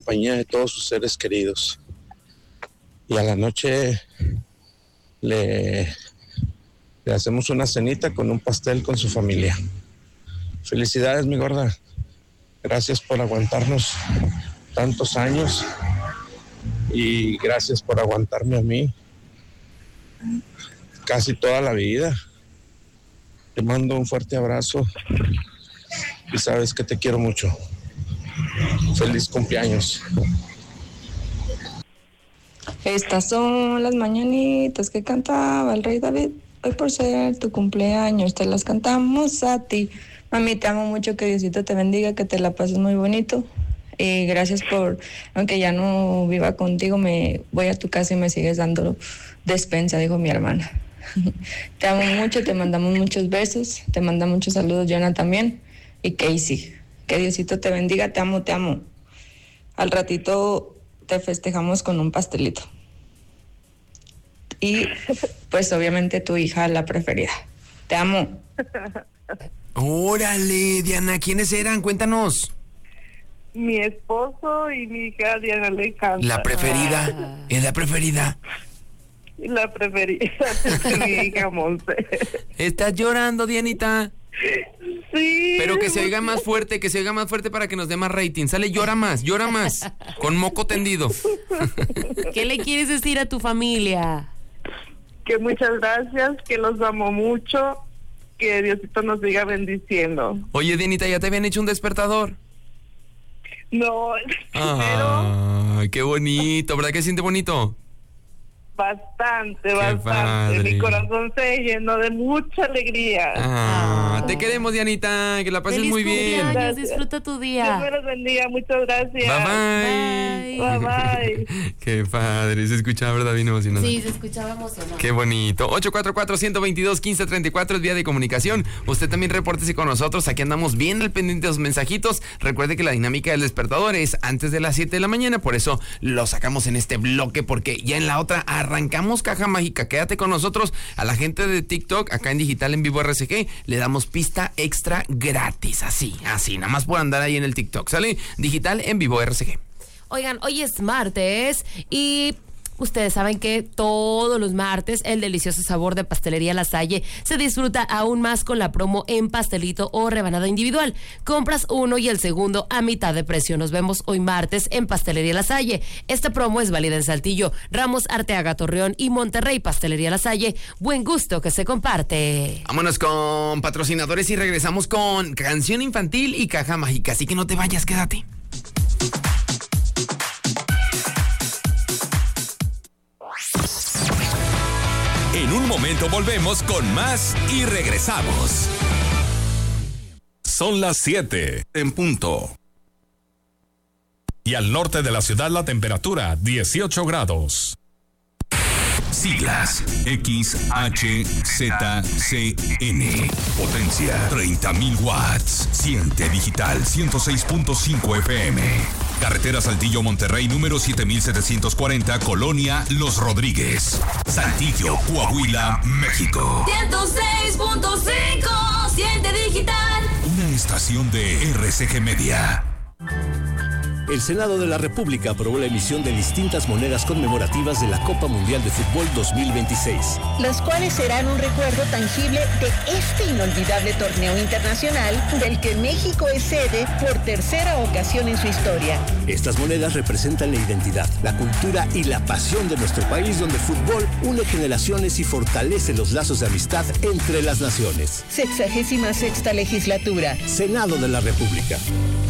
compañía de todos sus seres queridos. Y a la noche le hacemos una cenita con un pastel con su familia. Felicidades, mi gorda. Gracias por aguantarnos tantos años y gracias por aguantarme a mí casi toda la vida. Te mando un fuerte abrazo y sabes que te quiero mucho. Feliz cumpleaños. Estas son las mañanitas que cantaba el rey David. Hoy por ser tu cumpleaños te las cantamos a ti. Mami, te amo mucho, que Diosito te bendiga, que te la pases muy bonito. Gracias por, aunque ya no viva contigo, me voy a tu casa y me sigues dando despensa, dijo mi hermana. Te amo mucho, te mandamos muchos besos, te manda muchos saludos, Jonah también, y Casey. Que Diosito te bendiga, te amo, te amo. Al ratito te festejamos con un pastelito. Y pues obviamente tu hija, la preferida. Te amo. Órale, Diana, ¿quiénes eran? Cuéntanos. Mi esposo y mi hija Diana Alejandra. La preferida. ¿Es la preferida? La preferida de mi hija Monse. ¿Estás llorando, Dianita? Sí. Pero que se oiga más fuerte, para que nos dé más rating. Sale, llora más, con moco tendido. ¿Qué le quieres decir a tu familia? Que muchas gracias, que los amo mucho, que Diosito nos siga bendiciendo. Oye, Dianita, ¿ya te habían hecho un despertador? No, Ay, qué bonito, ¿verdad que siente bonito? Bastante. Padre. Mi corazón se llenó de mucha alegría. Te queremos, Dianita, que la pases Feliz muy bien. cumpleaños, disfruta tu día. Dios me los bendiga, muchas gracias. Bye. Qué padre, se escuchaba, ¿verdad? Bien emocionado. Sí, se escuchaba emocionado. Qué bonito. 844-122-1534 es vía de comunicación. Usted también repórtese con nosotros. Aquí andamos bien al pendiente de los mensajitos. Recuerde que la dinámica del despertador es antes de las 7 de la mañana. Por eso lo sacamos en este bloque, porque ya en la otra arrancamos Caja Mágica. Quédate con nosotros. A la gente de TikTok, acá en Digital en Vivo RCG, le damos pista extra gratis. Así, nada más por andar ahí en el TikTok. ¿Sale? Digital en Vivo RCG. Oigan, hoy es martes y ustedes saben que todos los martes el delicioso sabor de Pastelería La Salle se disfruta aún más con la promo en pastelito o rebanada individual. Compras uno y el segundo a mitad de precio. Nos vemos hoy martes en Pastelería La Salle. Esta promo es válida en Saltillo, Ramos, Arteaga, Torreón y Monterrey. Pastelería La Salle, buen gusto que se comparte. Vámonos con patrocinadores y regresamos con canción infantil y Caja Mágica. Así que no te vayas, quédate. En un momento volvemos con más y regresamos. Son las 7 en punto. Y al norte de la ciudad la temperatura 18 grados. Siglas XHZCN. Potencia 30.000 watts. Siente digital 106.5 FM. Carretera Saltillo Monterrey número 7740, Colonia Los Rodríguez. Saltillo, Coahuila, México. 106.5. Siente digital. Una estación de RCG Media. El Senado de la República aprobó la emisión de distintas monedas conmemorativas de la Copa Mundial de Fútbol 2026. Las cuales serán un recuerdo tangible de este inolvidable torneo internacional del que México es sede por tercera ocasión en su historia. Estas monedas representan la identidad, la cultura y la pasión de nuestro país, donde el fútbol une generaciones y fortalece los lazos de amistad entre las naciones. 66ª legislatura. Senado de la República.